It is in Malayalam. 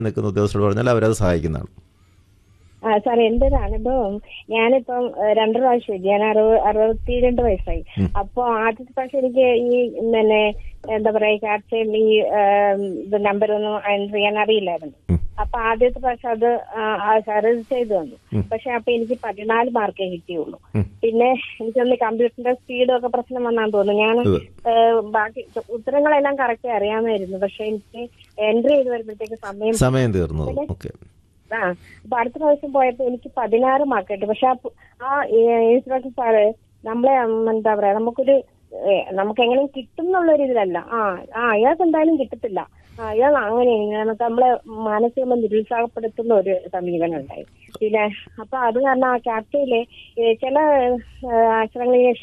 നിൽക്കുന്ന ഉദ്യോഗസ്ഥരോട് പറഞ്ഞാൽ അവരത് സഹായിക്കുന്നതാണ്. സാറേ എന്റൊരു അനുഭവം, ഞാനിപ്പം 2 പ്രാവശ്യം ഞാൻ 62 വയസ്സായി. അപ്പൊ ആദ്യത്തെ പ്രാവശ്യം എനിക്ക് ഈ എന്താ പറയാ ക്യാപ്ചയിൽ ഈ നമ്പരൊന്നും എൻട്രി ചെയ്യാൻ അറിയില്ലായിരുന്നു. അപ്പൊ ആദ്യത്തെ പ്രാവശ്യം അത് രജിസ്റ്റർ ചെയ്ത് തന്നു. പക്ഷെ അപ്പൊ എനിക്ക് 14 മാർക്കേ കിട്ടിയുള്ളൂ. പിന്നെ എനിക്കൊന്ന് കമ്പ്യൂട്ടറിന്റെ സ്പീഡും ഒക്കെ പ്രശ്നം വന്നാന്ന് തോന്നുന്നു. ഞാൻ ബാക്കി ഉത്തരങ്ങളെല്ലാം കറക്റ്റ് അറിയാമായിരുന്നു. പക്ഷെ എനിക്ക് എൻട്രി ചെയ്ത് വരുമ്പോഴത്തേക്ക് സമയം തീർന്നു. അപ്പൊ അടുത്ത പ്രാവശ്യം പോയപ്പോ എനിക്ക് 16 മാർക്ക് കിട്ടി. പക്ഷെ ആ ഇൻസ്ട്രക്ടർ സാറ് നമ്മളെ എന്താ പറയാ നമുക്ക് എങ്ങനെ കിട്ടും എന്നുള്ളൊരു ഇതിലല്ല. അയാൾക്ക് എന്തായാലും കിട്ടത്തില്ല, അയാൾ അങ്ങനെ നമ്മളെ മാനസികമായി നിരുത്സാഹപ്പെടുത്തുന്ന ഒരു സമീപനം ഉണ്ടായി. പിന്നെ അപ്പൊ അത് കാരണം ആ ക്യാപ്റ്റയിലെ ചില അക്ഷരങ്ങളിൽ